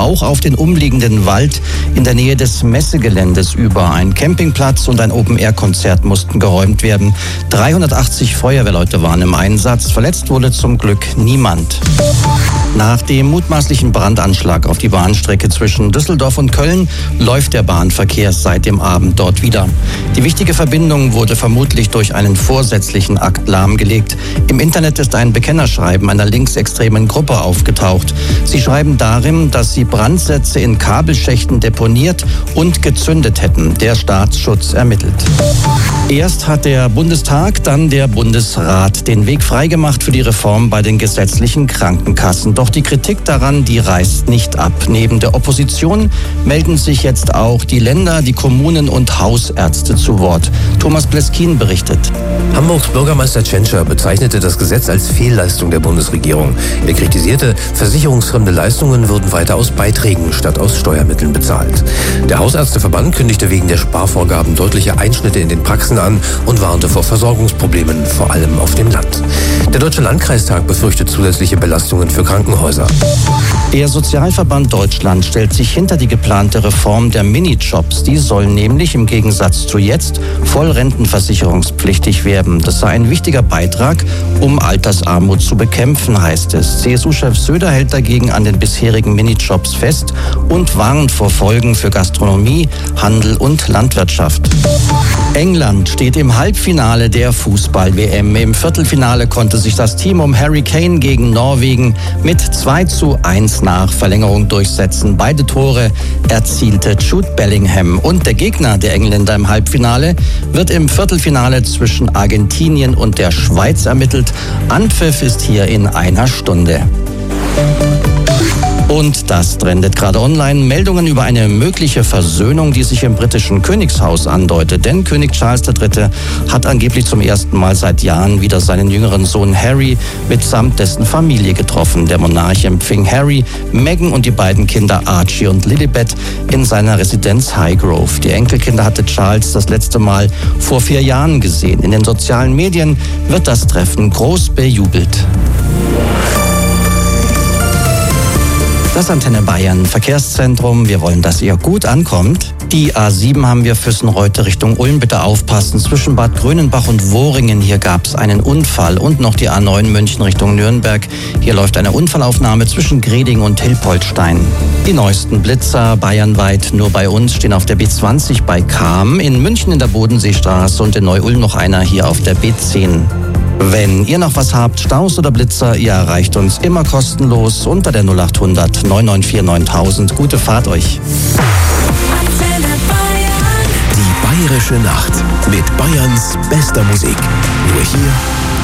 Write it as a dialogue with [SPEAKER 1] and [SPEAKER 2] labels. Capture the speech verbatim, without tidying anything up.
[SPEAKER 1] auch auf den umliegenden Wald in der Nähe des Messegeländes über. Ein Campingplatz und ein Open-Air-Konzert mussten geräumt werden. dreihundertachtzig Feuerwehrleute waren im Einsatz. Verletzt wurde zum Glück niemand. Nach dem mutmaßlichen Brandanschlag auf die Bahnstrecke zwischen Düsseldorf und Köln läuft der Bahnverkehr seit dem Abend dort wieder. Die wichtige Verbindung wurde vermutlich durch einen vorsätzlichen Akt lahmgelegt. Im Internet ist ein Bekennerschreiben einer linksextremen Gruppe aufgetaucht. Sie schreiben darin, dass sie Brandsätze in Kabelschächten deponiert und gezündet hätten. Der Staatsschutz ermittelt. Erst hat der Bundestag, dann der Bundesrat den Weg freigemacht für die Reform bei den gesetzlichen Krankenkassen. Doch die Kritik daran, die reißt nicht ab. Neben der Opposition melden sich jetzt auch die Länder, die Kommunen und Hausärzte zu Wort. Thomas Bleskin berichtet.
[SPEAKER 2] Hamburgs Bürgermeister Tschentscher bezeichnete das Gesetz als Fehlleistung der Bundesregierung. Er kritisierte, versicherungsfremde Leistungen würden weiter aus Beiträgen statt aus Steuermitteln bezahlt. Der Hausärzteverband kündigte wegen der Sparvorgaben deutliche Einschnitte in den Praxen an und warnte vor Versorgungsproblemen, vor allem auf dem Land. Der Deutsche Landkreistag befürchtet zusätzliche Belastungen für Krankenhäuser.
[SPEAKER 1] Der Sozialverband Deutschland stellt sich hinter die geplante Reform der Minijobs. Die sollen nämlich im Gegensatz zu jetzt voll rentenversicherungspflichtig werden. Das sei ein wichtiger Beitrag, um Altersarmut zu bekämpfen, heißt es. C S U-Chef Söder hält dagegen an den bisherigen Minijobs fest und warnt vor Folgen für Gastronomie, Handel und Landwirtschaft. England steht im Halbfinale der Fußball-W M. Im Viertelfinale konnte sich das Team um Harry Kane gegen Norwegen mit zwei zu eins nach Verlängerung durchsetzen. Beide Tore erzielte Jude Bellingham. Und der Gegner der Engländer im Halbfinale wird im Viertelfinale zwischen Argentinien und der Schweiz ermittelt. Anpfiff ist hier in einer Stunde. Und das trendet gerade online. Meldungen über eine mögliche Versöhnung, die sich im britischen Königshaus andeutet. Denn König Charles der Dritte hat angeblich zum ersten Mal seit Jahren wieder seinen jüngeren Sohn Harry mitsamt dessen Familie getroffen. Der Monarch empfing Harry, Meghan und die beiden Kinder Archie und Lilibet in seiner Residenz Highgrove. Die Enkelkinder hatte Charles das letzte Mal vor vier Jahren gesehen. In den sozialen Medien wird das Treffen groß bejubelt. Das Antenne Bayern Verkehrszentrum. Wir wollen, dass ihr gut ankommt. Die A sieben haben wir Füssenreute Richtung Ulm. Bitte aufpassen. Zwischen Bad Grönenbach und Wohringen, hier gab es einen Unfall. Und noch die A neun München Richtung Nürnberg. Hier läuft eine Unfallaufnahme zwischen Greding und Hilpoltstein. Die neuesten Blitzer bayernweit nur bei uns stehen auf der B zwanzig bei Cham. In München in der Bodenseestraße und in Neu-Ulm noch einer hier auf der B zehn. Wenn ihr noch was habt, Staus oder Blitzer, ihr erreicht uns immer kostenlos unter der null acht hundert neun neun vier neuntausend. Gute Fahrt euch.
[SPEAKER 3] Die Bayerische Nacht mit Bayerns bester Musik. Nur hier